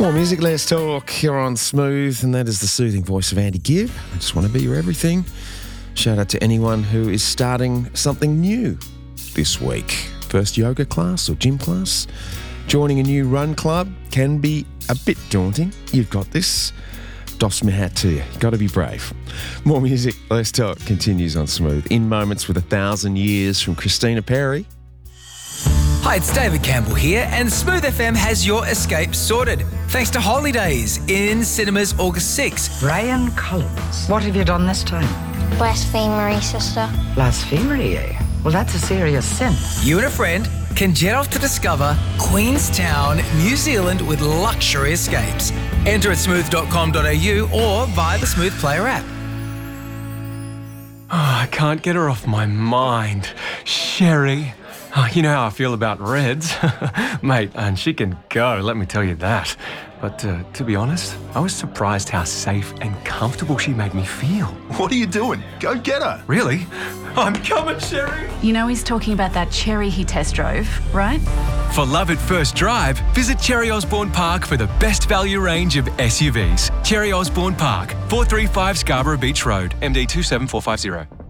More music, less talk here on Smooth, and that is the soothing voice of Andy Gibb. I just want to be your everything. Shout out to anyone who is starting something new this week. First yoga class or gym class. Joining a new run club can be a bit daunting. You've got this. Doffs my hat to you. Got to be brave. More music, less talk continues on Smooth. In Moments with 1,000 Years from Christina Perri. Hi, it's David Campbell here, and Smooth FM has your escape sorted. Thanks to Holidays in cinemas August 6th. Brian Collins, what have you done this time? Blasphemery, sister. Blasphemy, eh? Well, that's a serious sin. You and a friend can jet off to discover Queenstown, New Zealand with luxury escapes. Enter at smooth.com.au or via the Smooth Player app. Oh, I can't get her off my mind. Sherry. Oh, you know how I feel about Reds. Mate, and she can go, let me tell you that. But to be honest, I was surprised how safe and comfortable she made me feel. What are you doing? Go get her. Really? I'm coming, Sherry. You know he's talking about that Cherry he test drove, right? For love at first drive, visit Cherry Osborne Park for the best value range of SUVs. Cherry Osborne Park, 435 Scarborough Beach Road, MD 27450.